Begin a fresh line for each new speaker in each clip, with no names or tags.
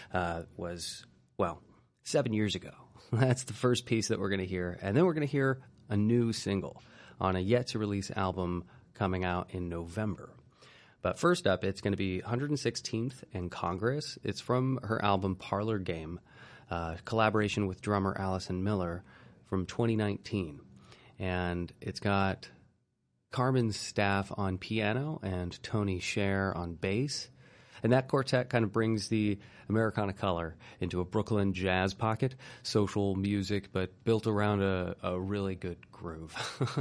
was, well, 7 years ago. That's the first piece that we're going to hear. And then we're going to hear a new single on a yet-to-release album coming out in November. But first up, it's going to be 116th and Congress. It's from her album Parlor Game, collaboration with drummer Allison Miller from 2019. And it's got Carmen Staff on piano and Tony Scher on bass. And that quartet kind of brings the Americana color into a Brooklyn jazz pocket, social music, but built around a really good groove.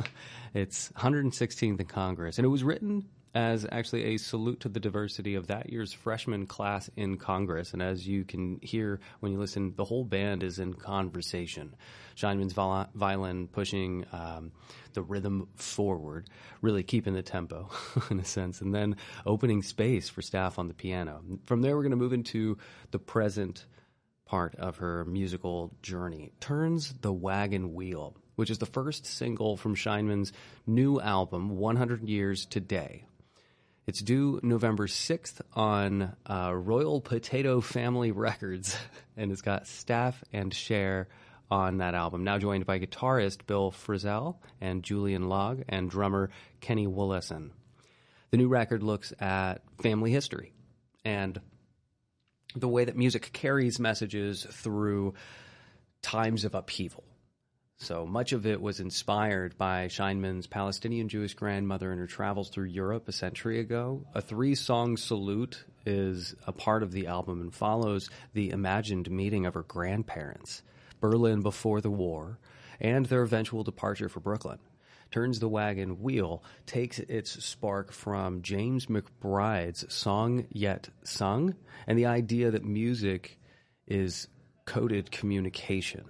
It's 116th in Congress, and it was written as actually a salute to the diversity of that year's freshman class in Congress. And as you can hear when you listen, the whole band is in conversation. Scheinman's violin pushing the rhythm forward, really keeping the tempo in a sense, and then opening space for Staff on the piano. From there, we're going to move into the present part of her musical journey. Turns the Wagon Wheel, which is the first single from Scheinman's new album, 100 Years Today. It's due November 6th on Royal Potato Family Records, and it's got Staff and Scher on that album, now joined by guitarist Bill Frisell and Julian Log and drummer Kenny Wollesen. The new record looks at family history and the way that music carries messages through times of upheaval. So much of it was inspired by Scheinman's Palestinian Jewish grandmother in her travels through Europe a century ago. A 3-song salute is a part of the album and follows the imagined meeting of her grandparents, Berlin before the war, and their eventual departure for Brooklyn. Turns the Wagon Wheel takes its spark from James McBride's Song Yet Sung and the idea that music is coded communication.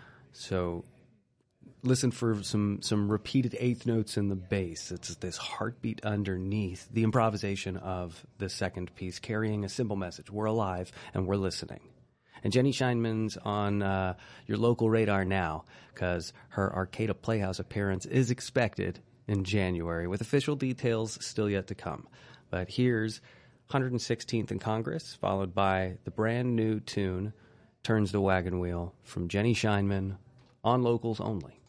So listen for some repeated eighth notes in the bass. It's this heartbeat underneath the improvisation of the second piece, carrying a simple message. We're alive and we're listening. And Jenny Scheinman's on your local radar now because her Arcada Playhouse appearance is expected in January, with official details still yet to come. But here's 116th in Congress, followed by the brand new tune, Turns the Wagon Wheel, from Jenny Scheinman on Locals Only.